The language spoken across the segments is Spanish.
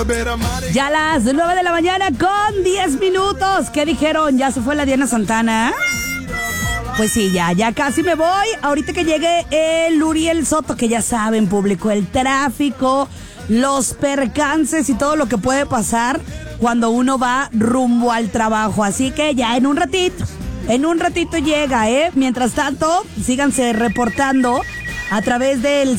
Ya las 9 de la mañana con 10 minutos. ¿Qué dijeron? ¿Ya se fue la Diana Santana? Pues sí, ya casi me voy. Ahorita que llegue el Uriel Soto, que ya saben, público, el tráfico, los percances y todo lo que puede pasar cuando uno va rumbo al trabajo. Así que ya en un ratito llega, ¿eh? Mientras tanto, síganse reportando a través del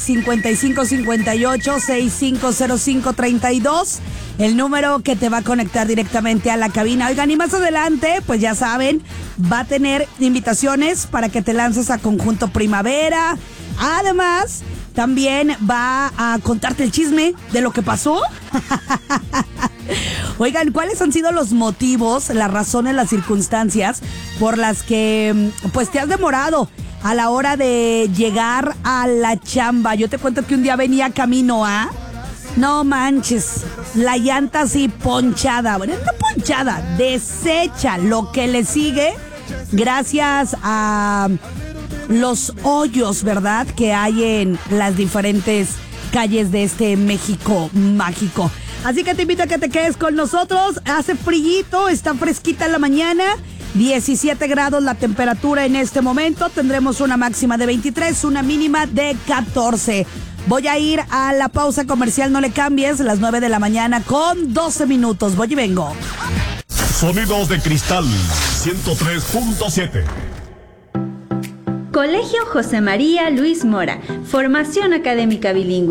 5558-650532, el número que te va a conectar directamente a la cabina. Oigan, y más adelante, pues ya saben, va a tener invitaciones para que te lances a Conjunto Primavera. Además, también va a contarte el chisme de lo que pasó. Oigan, ¿cuáles han sido los motivos, las razones, las circunstancias por las que pues te has demorado a la hora de llegar a la chamba? Yo te cuento que un día venía camino a... No manches, la llanta así ponchada, bueno, no ponchada, deshecha, lo que le sigue gracias a los hoyos, ¿verdad?, que hay en las diferentes calles de este México mágico. Así que te invito a que te quedes con nosotros. Hace frillito, está fresquita la mañana, 17 grados la temperatura en este momento. Tendremos una máxima de 23, una mínima de 14. Voy a ir a la pausa comercial, no le cambies, las 9 de la mañana con 12 minutos. Voy y vengo. Sonidos de Cristal 103.7. Colegio José María Luis Mora, formación académica bilingüe.